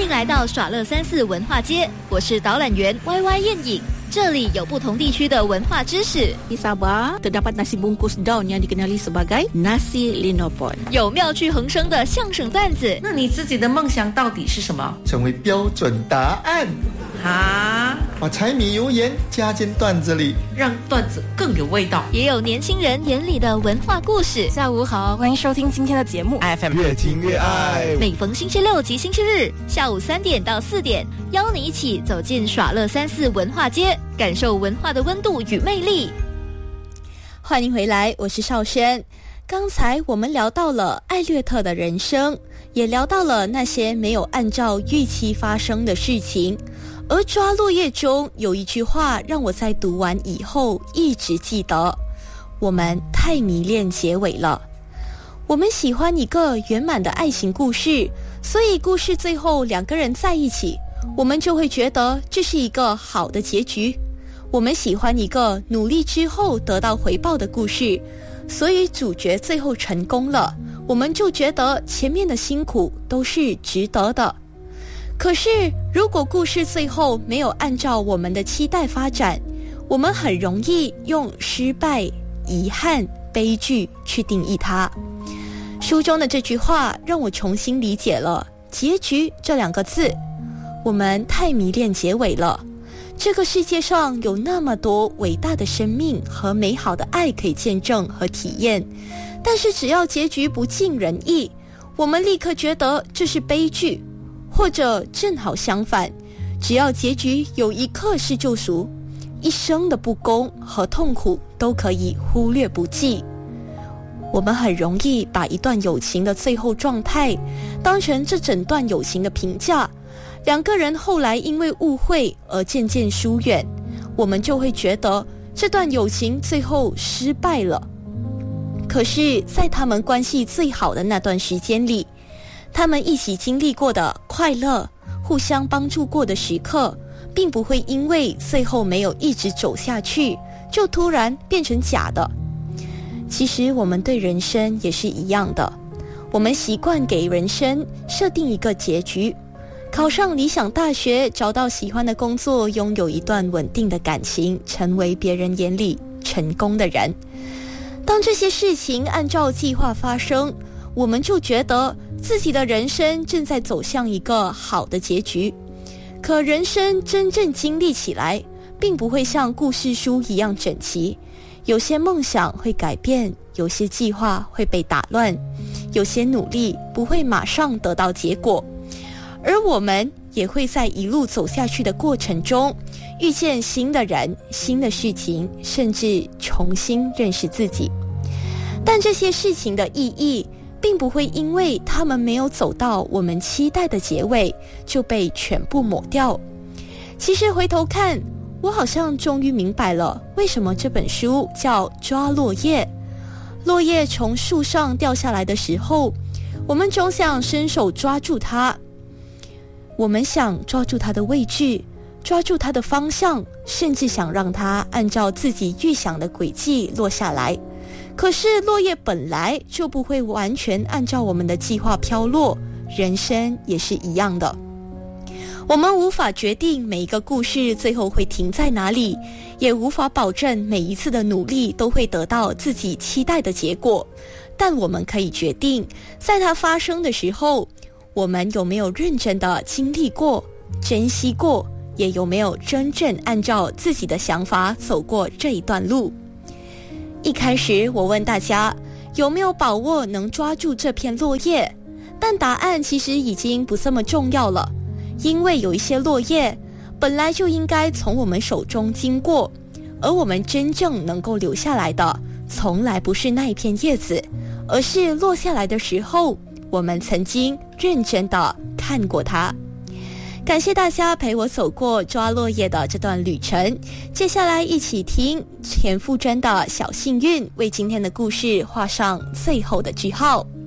迎来到耍乐34文化街，我是导览员 YY 燕颖。这里有不同地区的文化知识。 Di Sabah terdapat nasi bungkus daun yang dikenali sebagai nasi linopon。 有妙趣横生的相声段子。 那你自己的梦想到底是什么？ 成为标准答案。把柴米油盐加进段子里， 让段子更有味道。 也有年轻人眼里的文化故事。 下午好，欢迎收听今天的节目 FM 越听越爱。 每逢星期六及星期日下午3点到4点，邀你一起走进耍乐34文化街，感受文化的温度与魅力。 欢迎回来，我是邵轩。刚才我们聊到了艾略特的人生，也聊到了那些没有按照预期发生的事情。而抓落叶中有一句话让我在读完以后一直记得，我们太迷恋结尾了。我们喜欢一个圆满的爱情故事，所以故事最后两个人在一起，我们就会觉得这是一个好的结局。我们喜欢一个努力之后得到回报的故事，所以主角最后成功了，我们就觉得前面的辛苦都是值得的。可是如果故事最后没有按照我们的期待发展，我们很容易用失败、遗憾、悲剧去定义它。书中的这句话让我重新理解了结局这2个字。我们太迷恋结尾了。这个世界上有那么多伟大的生命和美好的爱可以见证和体验，但是只要结局不尽人意，我们立刻觉得这是悲剧。或者正好相反，只要结局有一刻是救赎，一生的不公和痛苦都可以忽略不计。我们很容易把一段友情的最后状态当成这整段友情的评价，两个人后来因为误会而渐渐疏远，我们就会觉得这段友情最后失败了。可是在他们关系最好的那段时间里，他们一起经历过的快乐，互相帮助过的时刻，并不会因为最后没有一直走下去，就突然变成假的。其实我们对人生也是一样的，我们习惯给人生设定一个结局，考上理想大学，找到喜欢的工作，拥有一段稳定的感情，成为别人眼里成功的人。当这些事情按照计划发生，我们就觉得自己的人生正在走向一个好的结局。可人生真正经历起来，并不会像故事书一样整齐，有些梦想会改变，有些计划会被打乱，有些努力不会马上得到结果。而我们也会在一路走下去的过程中，遇见新的人、新的事情，甚至重新认识自己。但这些事情的意义并不会因为他们没有走到我们期待的结尾就被全部抹掉。其实回头看，我好像终于明白了为什么这本书叫抓落叶。落叶从树上掉下来的时候，我们总想伸手抓住它，我们想抓住它的位置，抓住它的方向，甚至想让它按照自己预想的轨迹落下来。可是落叶本来就不会完全按照我们的计划飘落，人生也是一样的。我们无法决定每一个故事最后会停在哪里，也无法保证每一次的努力都会得到自己期待的结果，但我们可以决定，在它发生的时候，我们有没有认真的经历过、珍惜过，也有没有真正按照自己的想法走过这一段路。一开始我问大家有没有把握能抓住这片落叶，但答案其实已经不这么重要了，因为有一些落叶本来就应该从我们手中经过，而我们真正能够留下来的从来不是那一片叶子，而是落下来的时候我们曾经认真的看过它。感谢大家陪我走过抓落叶的这段旅程，接下来一起听田馥甄的小幸运为今天的故事画上最后的句号。